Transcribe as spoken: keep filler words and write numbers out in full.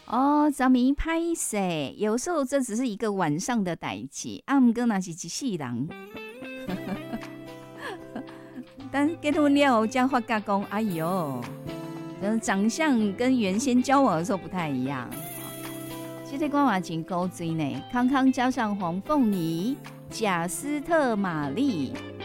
哦，咱们拍摄，有时候这只是一个晚上的代志，啊，毋过那是一世人。但结婚了后，才发觉讲，哎呦，长相跟原先交往的时候不太一样。这个歌嘛真古锥呢，康康加上黄凤仪、贾斯特玛丽、